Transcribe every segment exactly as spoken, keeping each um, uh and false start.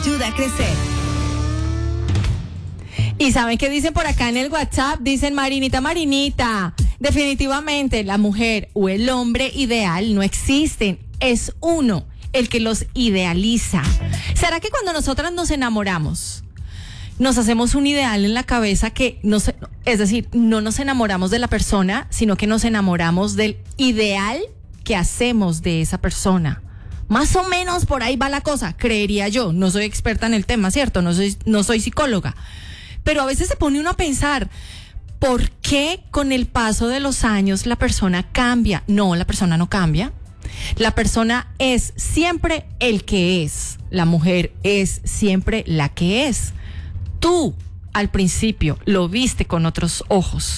ayuda a crecer. ¿Y saben qué dicen por acá en el WhatsApp? Dicen, Marinita, Marinita, definitivamente la mujer o el hombre ideal no existen, es uno el que los idealiza. ¿Será que cuando nosotras nos enamoramos, nos hacemos un ideal en la cabeza que, no se, es decir, no nos enamoramos de la persona, sino que nos enamoramos del ideal que hacemos de esa persona? Más o menos por ahí va la cosa, creería yo. No soy experta en el tema, ¿cierto? No soy, no soy psicóloga. Pero a veces se pone uno a pensar, ¿por qué con el paso de los años la persona cambia? No, la persona no cambia. La persona es siempre el que es. La mujer es siempre la que es. Tú al principio lo viste con otros ojos.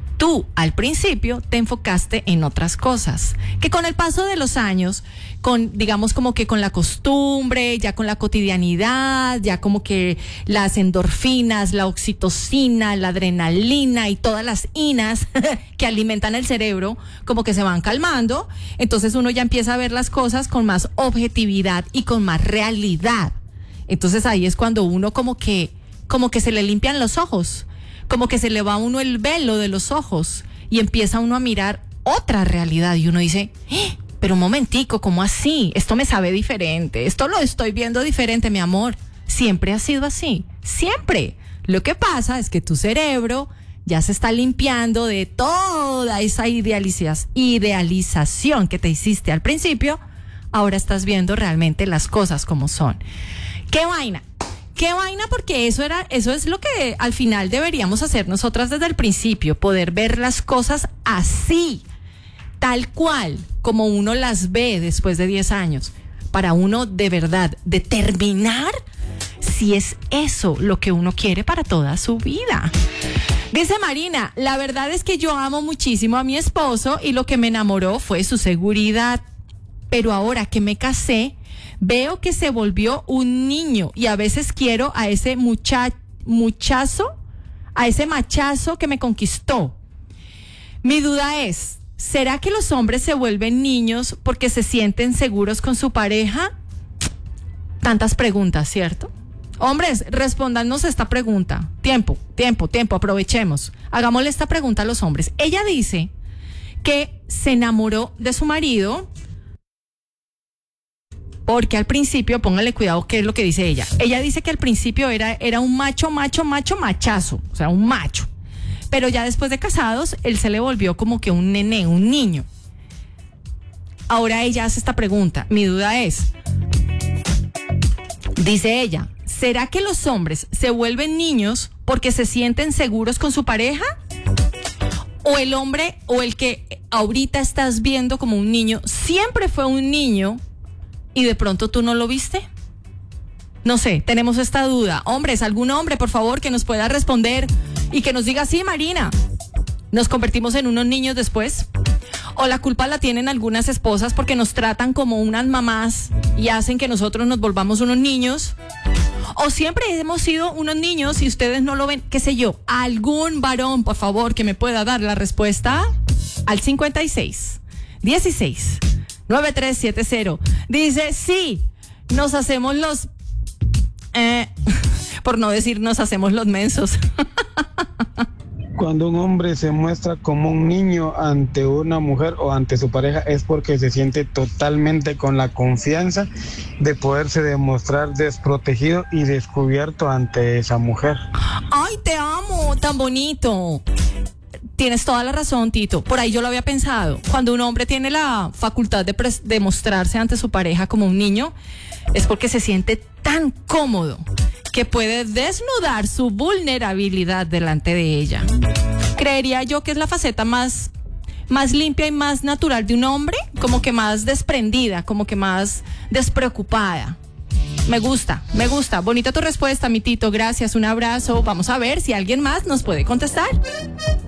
Tú al principio te enfocaste en otras cosas, que con el paso de los años, con digamos como que con la costumbre, ya con la cotidianidad, ya como que las endorfinas, la oxitocina, la adrenalina y todas las inas que alimentan el cerebro, como que se van calmando. Entonces uno ya empieza a ver las cosas con más objetividad y con más realidad. Entonces ahí es cuando uno como que, como que se le limpian los ojos. Como que se le va a uno el velo de los ojos y empieza uno a mirar otra realidad y uno dice, ¡eh! Pero un momentico, ¿cómo así? Esto me sabe diferente, esto lo estoy viendo diferente, mi amor. Siempre ha sido así, siempre. Lo que pasa es que tu cerebro ya se está limpiando de toda esa idealización, idealización que te hiciste al principio. Ahora estás viendo realmente las cosas como son. ¡Qué vaina! Qué vaina, porque eso era, eso es lo que al final deberíamos hacer nosotras desde el principio, poder ver las cosas así, tal cual, como uno las ve después de diez años, para uno de verdad determinar si es eso lo que uno quiere para toda su vida. Dice Marina, la verdad es que yo amo muchísimo a mi esposo y lo que me enamoró fue su seguridad, pero ahora que me casé, veo que se volvió un niño y a veces quiero a ese mucha, muchazo, a ese machazo que me conquistó. Mi duda es, ¿será que los hombres se vuelven niños porque se sienten seguros con su pareja? Tantas preguntas, ¿cierto? Hombres, respóndanos esta pregunta. Tiempo, tiempo, tiempo, aprovechemos. Hagámosle esta pregunta a los hombres. Ella dice que se enamoró de su marido porque al principio, póngale cuidado qué es lo que dice ella. Ella dice que al principio era, era un macho, macho, macho, machazo. O sea, un macho. Pero ya después de casados, él se le volvió como que un nené, un niño. Ahora ella hace esta pregunta. Mi duda es, dice ella, ¿será que los hombres se vuelven niños porque se sienten seguros con su pareja? ¿O el hombre o el que ahorita estás viendo como un niño siempre fue un niño y de pronto tú no lo viste? No sé, tenemos esta duda. Hombres, algún hombre, por favor, que nos pueda responder y que nos diga, sí, Marina, ¿nos convertimos en unos niños después? ¿O la culpa la tienen algunas esposas porque nos tratan como unas mamás y hacen que nosotros nos volvamos unos niños? ¿O siempre hemos sido unos niños y ustedes no lo ven? ¿Qué sé yo? ¿Algún varón, por favor, que me pueda dar la respuesta? Al cincuenta y seis, dieciséis, noventa y tres setenta. Dice, sí, nos hacemos los... Eh, por no decir nos hacemos los mensos. Cuando un hombre se muestra como un niño ante una mujer o ante su pareja es porque se siente totalmente con la confianza de poderse demostrar desprotegido y descubierto ante esa mujer. ¡Ay, te amo! ¡Tan bonito! Tienes toda la razón, Tito. Por ahí yo lo había pensado. Cuando un hombre tiene la facultad de, pres- de mostrarse ante su pareja como un niño, es porque se siente tan cómodo que puede desnudar su vulnerabilidad delante de ella. Creería yo que es la faceta más, más limpia y más natural de un hombre, como que más desprendida, como que más despreocupada. Me gusta, me gusta. Bonita tu respuesta, mi Tito. Gracias, un abrazo. Vamos a ver si alguien más nos puede contestar.